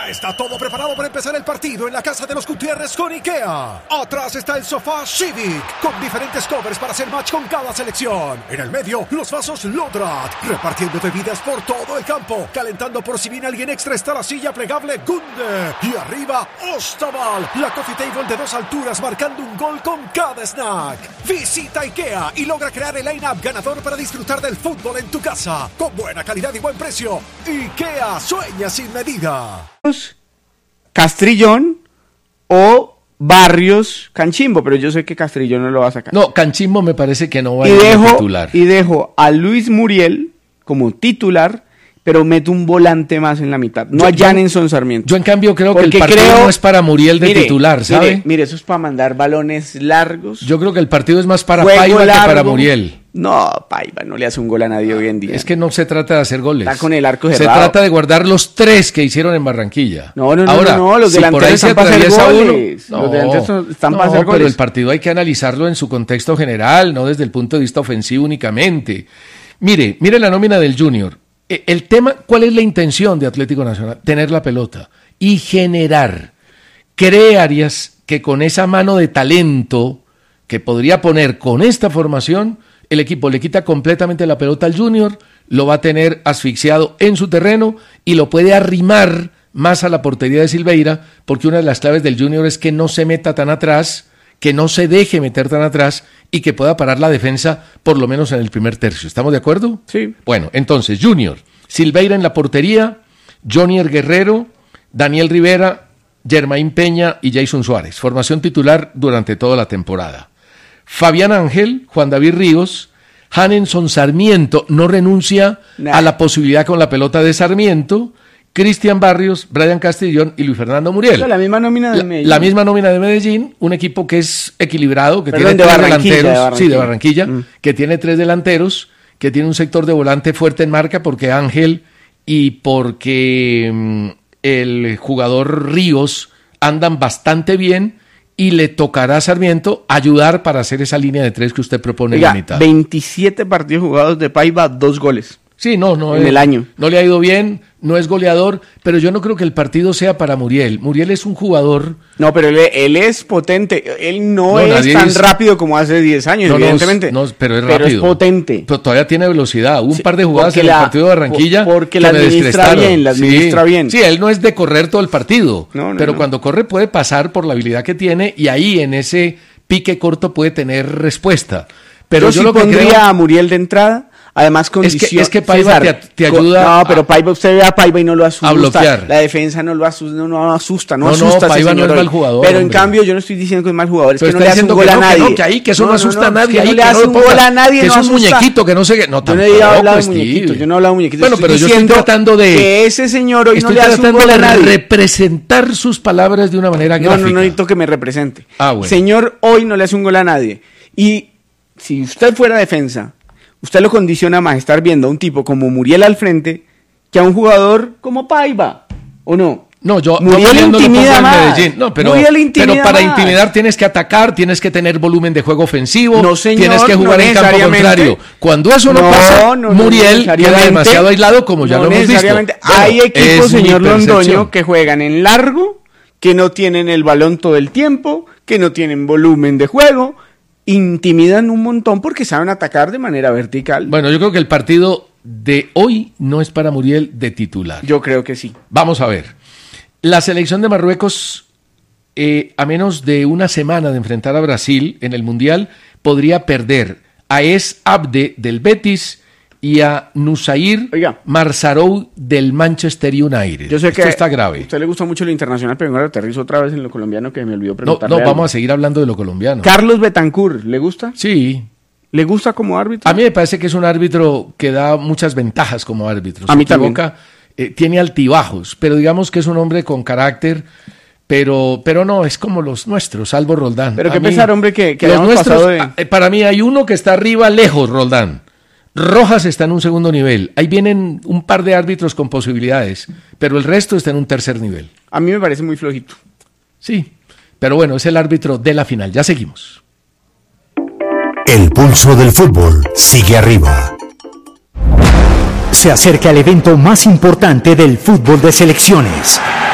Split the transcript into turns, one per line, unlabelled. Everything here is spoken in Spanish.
Ya está todo preparado para empezar el partido en la casa de los Gutiérrez con IKEA. Atrás está el sofá Civic, con diferentes covers para hacer match con cada selección. En el medio, los vasos Lodrat, repartiendo bebidas por todo el campo. Calentando por si viene alguien extra está la silla plegable Gunde. Y arriba, Ostaval, la coffee table de 2 alturas marcando un gol con cada snack. Visita IKEA y logra crear el line-up ganador para disfrutar del fútbol en tu casa. Con buena calidad y buen precio. IKEA, sueña sin medida.
Castrillón o Barrios Canchimbo, pero yo sé que Castrillón no lo va a sacar.
No, Canchimbo me parece que no va a ir de titular.
Y dejo a Luis Muriel como titular, pero meto un volante más en la mitad, no a Janenson Sarmiento.
Yo en cambio creo que el partido no es para Muriel de titular, ¿sabe?
Mire, eso es para mandar balones largos.
Yo creo que el partido es más para Paiva que para Muriel.
No, Paiva no le hace un gol a nadie hoy en día.
Es que no se trata de hacer goles.
Está con el arco cerrado.
Se trata de guardar los 3 que hicieron en Barranquilla.
Ahora, los delanteros están para hacer goles. Los delanteros están para hacer goles.
Pero el partido hay que analizarlo en su contexto general, no desde el punto de vista ofensivo únicamente. Mire la nómina del Junior. El tema, ¿cuál es la intención de Atlético Nacional? Tener la pelota y generar. ¿Cree Arias que con esa mano de talento que podría poner con esta formación, el equipo le quita completamente la pelota al Junior, lo va a tener asfixiado en su terreno y lo puede arrimar más a la portería de Silveira, porque una de las claves del Junior es que no se meta tan atrás, que no se deje meter tan atrás y que pueda parar la defensa por lo menos en el primer tercio. ¿Estamos de acuerdo?
Sí.
Bueno, entonces, Junior, Silveira en la portería, Jonier Guerrero, Daniel Rivera, Germain Peña y Jason Suárez. Formación titular durante toda la temporada. Fabián Ángel, Juan David Ríos, Janenson Sarmiento, no renuncia a la posibilidad con la pelota de Sarmiento, Cristian Barrios, Brian Castrillón y Luis Fernando Muriel.
La misma nómina de Medellín.
La misma nómina de Medellín, un equipo que es equilibrado, que tiene 3 delanteros. Sí, de Barranquilla, que tiene 3 delanteros, que tiene un sector de volante fuerte en marca porque Ángel y porque el jugador Ríos andan bastante bien y le tocará a Sarmiento ayudar para hacer esa línea de 3 que usted propone en la mitad.
27 partidos jugados de Paiva, 2 goles.
Sí, no
en el año.
No le ha ido bien, no es goleador, pero yo no creo que el partido sea para Muriel. Muriel es un jugador...
No, pero él es potente. Él no es tan rápido como hace 10 años, evidentemente.
Pero es rápido.
Pero es potente.
Pero todavía tiene velocidad. Hubo un par de jugadas en el partido de Barranquilla
porque la administra bien.
Sí, él no es de correr todo el partido, pero cuando corre puede pasar por la habilidad que tiene y ahí en ese pique corto puede tener respuesta. Pero yo lo
pondría
creo...
a Muriel de entrada. Además,
es que Paiva te ayuda.
No, pero Paiva, usted ve a Paiva y no lo asusta.
A bloquear.
La defensa no lo asusta, no asusta.
Paiva no es mal jugador.
Pero en cambio, yo no estoy diciendo que es mal jugador, es que no le hace un gol a nadie.
Que eso no asusta a nadie.
Que no le hace un gol a nadie.
Que es un muñequito que no sé qué. No,
yo no he hablado de muñequitos. Yo no he hablado de muñequitos.
Bueno, pero yo estoy tratando de.
Que ese señor hoy no le hace un gol a nadie.
Estoy tratando de representar sus palabras de una manera gráfica.
No necesito que me represente.
Bueno.
Señor hoy no le hace un gol a nadie. Y si usted fuera defensa, usted lo condiciona más estar viendo a un tipo como Muriel al frente que a un jugador como Paiva, ¿o no?
No,
Muriel intimida más.
Pero para intimidar tienes que atacar, tienes que tener volumen de juego ofensivo, tienes que jugar en campo contrario. Cuando eso no pasa, Muriel queda demasiado aislado, como ya lo hemos visto.
Hay equipos, señor Londoño, que juegan en largo, que no tienen el balón todo el tiempo, que no tienen volumen de juego, intimidan un montón porque saben atacar de manera vertical.
Bueno, yo creo que el partido de hoy no es para Muriel de titular.
Yo creo que sí.
Vamos a ver. La selección de Marruecos, a menos de una semana de enfrentar a Brasil en el Mundial, podría perder a Es Abde del Betis y a Nusair Marzarou del Manchester United.
Yo sé que
esto está grave.
A usted le gusta mucho lo internacional, pero ahora aterrizo otra vez en lo colombiano que me olvidó preguntarle.
No, vamos a seguir hablando de lo colombiano.
Carlos Betancur, ¿le gusta?
Sí.
¿Le gusta como árbitro?
A mí me parece que es un árbitro que da muchas ventajas como árbitro.
A mí también.
Tiene altibajos, pero digamos que es un hombre con carácter, pero no, es como los nuestros, salvo Roldán.
Pero qué pesar, hombre, que
los nuestros, para mí hay uno que está arriba lejos, Roldán. Rojas está en un segundo nivel. Ahí vienen un par de árbitros con posibilidades, pero el resto está en un tercer nivel.
A mí me parece muy flojito.
Sí, pero bueno, es el árbitro de la final. Ya seguimos.
El pulso del fútbol sigue arriba.
Se acerca el evento más importante del fútbol de selecciones.